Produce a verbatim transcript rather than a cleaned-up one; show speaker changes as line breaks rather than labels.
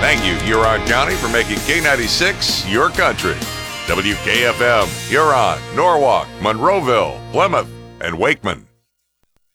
Thank you, Huron County, for making K ninety-six your country. W K F M, Huron, Norwalk, Monroeville, Plymouth, and Wakeman.